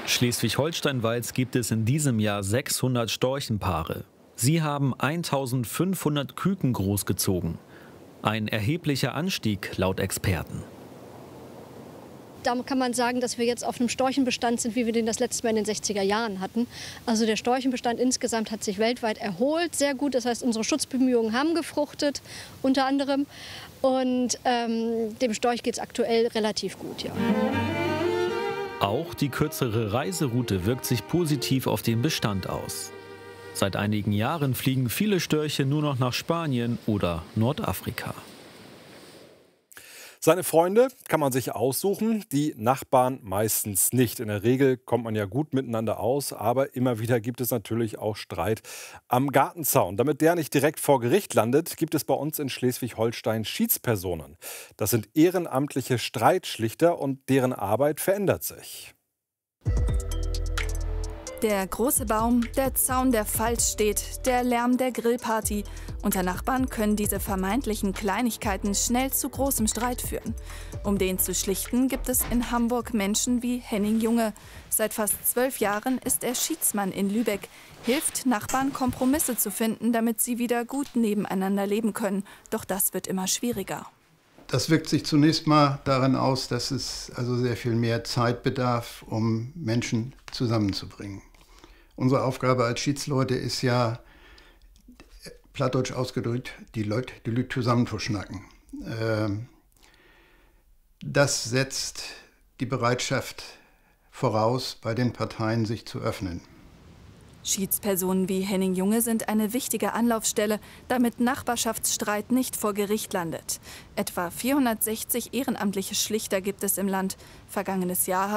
Schleswig-Holstein-Walz gibt es in diesem Jahr 600 Storchenpaare. Sie haben 1500 Küken großgezogen. Ein erheblicher Anstieg laut Experten. Da kann man sagen, dass wir jetzt auf einem Storchenbestand sind, wie wir den das letzte Mal in den 60er Jahren hatten. Also der Storchenbestand insgesamt hat sich weltweit erholt, sehr gut. Das heißt, unsere Schutzbemühungen haben gefruchtet, unter anderem. Und dem Storch geht es aktuell relativ gut, ja. Auch die kürzere Reiseroute wirkt sich positiv auf den Bestand aus. Seit einigen Jahren fliegen viele Störche nur noch nach Spanien oder Nordafrika. Seine Freunde kann man sich aussuchen, die Nachbarn meistens nicht. In der Regel kommt man ja gut miteinander aus, aber immer wieder gibt es natürlich auch Streit am Gartenzaun. Damit der nicht direkt vor Gericht landet, gibt es bei uns in Schleswig-Holstein Schiedspersonen. Das sind ehrenamtliche Streitschlichter und deren Arbeit verändert sich. Der große Baum, der Zaun, der falsch steht, der Lärm der Grillparty. Unter Nachbarn können diese vermeintlichen Kleinigkeiten schnell zu großem Streit führen. Um den zu schlichten, gibt es in Hamburg Menschen wie Henning Junge. Seit fast 12 Jahren ist er Schiedsmann in Lübeck, hilft Nachbarn, Kompromisse zu finden, damit sie wieder gut nebeneinander leben können. Doch das wird immer schwieriger. Das wirkt sich zunächst mal darin aus, dass es also sehr viel mehr Zeit bedarf, um Menschen zusammenzubringen. Unsere Aufgabe als Schiedsleute ist ja, plattdeutsch ausgedrückt, die Leute zusammenzuschnacken. Das setzt die Bereitschaft voraus, bei den Parteien sich zu öffnen. Schiedspersonen wie Henning Junge sind eine wichtige Anlaufstelle, damit Nachbarschaftsstreit nicht vor Gericht landet. Etwa 460 ehrenamtliche Schlichter gibt es im Land. Vergangenes Jahr